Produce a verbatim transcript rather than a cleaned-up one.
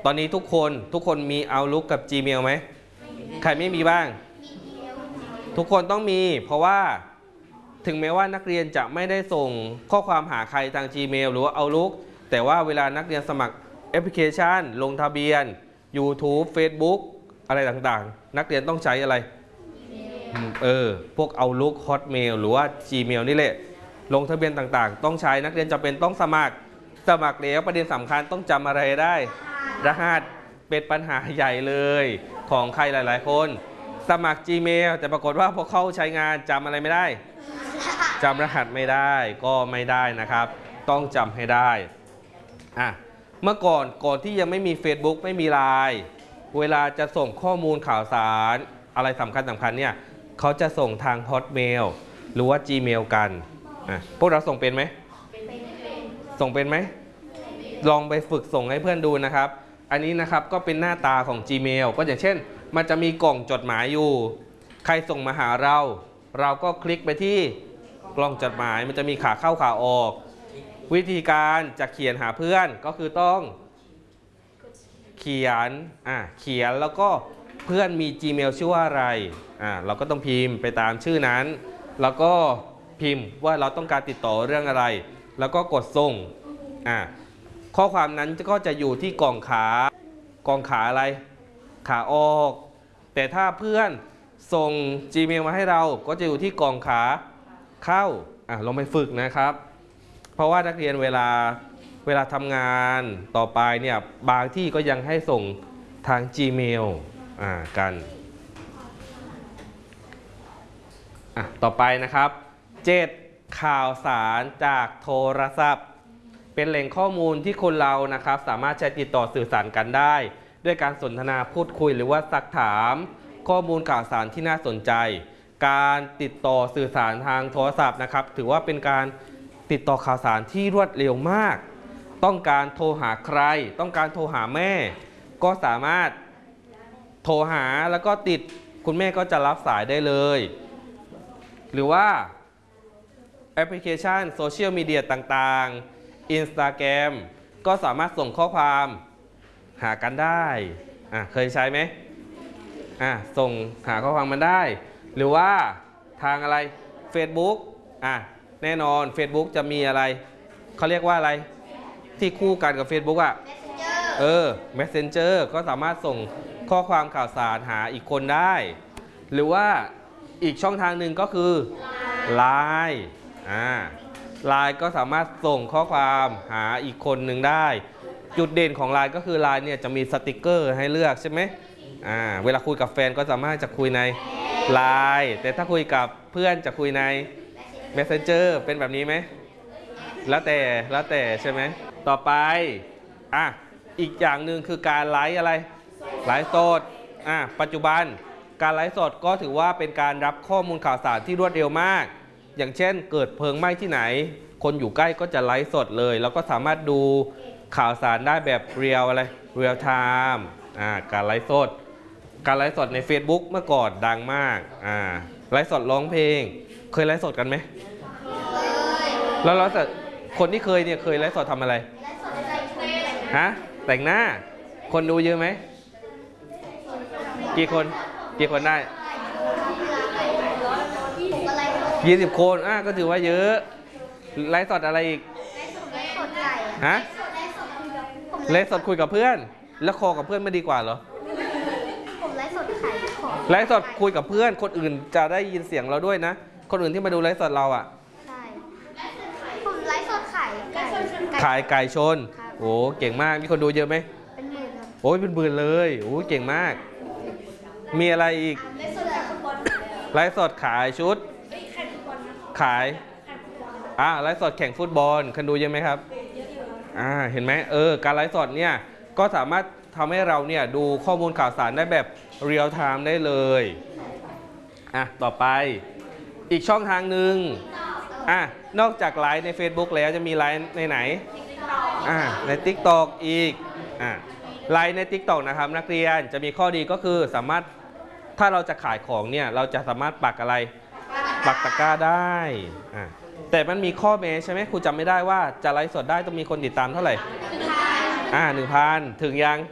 ตอนนี้ทุกคนทุกคนมี Outlook กับ Gmail ไหมใครไม่มีบ้างทุกคนต้องมีเพราะว่าถึงแม้ว่านักเรียนจะไม่ได้ส่งข้อความหาใครทาง Gmail หรือว่า Outlook แต่ว่าเวลานักเรียนสมัครแอปพลิเคชันลงทะเบียน YouTube Facebook อะไรต่างๆนักเรียนต้องใช้อะไรเออพวก Outlook Hotmail หรือว่า Gmail นี่แหละลงทะเบียนต่างๆต้องใช้นักเรียนจำเป็นต้องสมัครสมัครแล้วประเด็นสำคัญต้องจำอะไรได้รหัสเป็นปัญหาใหญ่เลยของใครหลายๆคนสมัคร Gmail แต่ปรากฏว่าพอเข้าใช้งานจำอะไรไม่ได้จำรหัสไม่ได้ก็ไม่ได้นะครับต้องจำให้ได้อ่ะเมื่อก่อนก่อนที่ยังไม่มี Facebook ไม่มี ไลน์ เวลาจะส่งข้อมูลข่าวสารอะไรสำคัญสำคัญเนี่ยเขาจะส่งทาง Hotmail หรือว่า Gmail กันอ่ะพวกเราส่งเป็นไหมส่งเป็นไหมลองไปฝึกส่งให้เพื่อนดูนะครับอันนี้นะครับก็เป็นหน้าตาของ Gmail ก็อย่างเช่นมันจะมีกล่องจดหมายอยู่ใครส่งมาหาเราเราก็คลิกไปที่กล่องจดหมายมันจะมีขาเข้าขาออกวิธีการจะเขียนหาเพื่อนก็คือต้องเขียนอ่ะเขียนแล้วก็เพื่อนมี Gmail ชื่อว่าอะไรอ่ะเราก็ต้องพิมพ์ไปตามชื่อนั้นแล้วก็พิมพ์ว่าเราต้องการติดต่อเรื่องอะไรแล้วก็กดส่งอ่ะข้อความนั้นก็จะอยู่ที่กล่องขากล่องขาอะไรขาออกแต่ถ้าเพื่อนส่ง Gmail มาให้เราก็จะอยู่ที่กล่องขาเข้าอ่ะลองไปฝึกนะครับเพราะว่านักเรียนเวลาเวลาทำงานต่อไปเนี่ยบางที่ก็ยังให้ส่งทาง Gmail อ่ากันอ่ะต่อไปนะครับเจ็ดข่าวสารจากโทรศัพท์เป็นแหล่งข้อมูลที่คนเรานะครับสามารถใช้ติดต่อสื่อสารกันได้ด้วยการสนทนาพูดคุยหรือว่าซักถามข้อมูลข่าวสารที่น่าสนใจการติดต่อสื่อสารทางโทรศัพท์นะครับถือว่าเป็นการติดต่อข่าวสารที่รวดเร็วมากต้องการโทรหาใครต้องการโทรหาแม่ก็สามารถโทรหาแล้วก็ติดคุณแม่ก็จะรับสายได้เลยหรือว่าแอปพลิเคชันโซเชียลมีเดียต่างๆ Instagram ก็สามารถส่งข้อความหากันได้อ่ะเคยใช้ไหมอ่ะส่งหาข้อความมันได้หรือว่าทางอะไร Facebook อ่ะแน่นอน Facebook จะมีอะไรเขาเรียกว่าอะไรที่คู่กันกับ Facebook อ่ะ Messenger เออ Messenger ก็สามารถส่งข้อความข่าวสารหาอีกคนได้หรือว่าอีกช่องทางหนึ่งก็คือ ไลน์ อ่า ไลน์ ก็สามารถส่งข้อความหาอีกคนหนึ่งได้จุดเด่นของ ไลน์ ก็คือ ไลน์ เนี่ยจะมีสติกเกอร์ให้เลือกใช่ไหมอ่าเวลาคุยกับแฟนก็สามารถจะคุยใน ไลน์ แต่ถ้าคุยกับเพื่อนจะคุยใน Messenger เป็นแบบนี้ไหมแล้วแต่แล้วแต่ใช่ไหมต่อไปอ่ะอีกอย่างหนึ่งคือการไลฟ์อะไรไลฟ์สดอ่ะปัจจุบันการไลฟ์สดก็ถือว่าเป็นการรับข้อมูลข่าวสารที่รวดเร็วมากอย่างเช่นเกิดเพลิงไหม้ที่ไหนคนอยู่ใกล้ก็จะไลฟ์สดเลยแล้วก็สามารถดูข่าวสารได้แบบเรียลอะไรเรียลไทม์อ่าการไลฟ์สดการไลฟ์สดใน Facebook เมื่อก่อนดังมากอ่าไลฟ์สดร้องเพลงเคยไลฟ์สดกันไหมแล้วไลฟ์สดคนที่เคยเนี่ยเคยไลฟ์สดทำอะไรฮะแต่งหน้าคนดูเยอะไหมกี่คนกี่คนได้ยี่สิบคนอ่ะก็ถือว่าเยอะไลฟ์สดอะไรอีกฮะไลฟ์สดคุยกับเพื่อนแล้วคอกับเพื่อนไม่ดีกว่าเหรอผมไลฟ์สดขายของไลฟ์สดคุยกับเพื่อนคนอื่นจะได้ยินเสียงเราด้วยนะคนอื่นที่มาดูไลฟ์สดเราอ่ะใช่ผมไลฟ์สดขายไก่ขายไก่ชนโอ้เก่งมากมีคนดูเยอะไหมเป็นหมื่นครับโอ้ยเป็นหมื่นเลยโอ้เก่งมากมีอะไรอีกไลฟ์สดขายชุดขายอ่าไลฟ์สดแข่งฟุตบอลคนดูเยอะไหมครับอ่าเห็นไหมเออการไลฟ์สดเนี่ยก็สามารถทำให้เราเนี่ยดูข้อมูลข่าวสารได้แบบเรียลไทม์ได้เลยอ่ะต่อไปอีกช่องทางหนึ่งอ่ะนอกจากไลฟ์ใน Facebook แล้วจะมีไลฟ์ในไหนอ่าใน TikTok อีกอ่ะไลฟ์ใน TikTok นะครับนักเรียนจะมีข้อดีก็คือสามารถถ้าเราจะขายของเนี่ยเราจะสามารถปักอะไรปักตะกร้าได้อ่ะแต่มันมีข้อแม้ใช่ไหมครูจำไม่ได้ว่าจะไลฟ์สดได้ต้องมีคนติดตามเท่าไหร่อ่าหนึ่งพันถึงยัง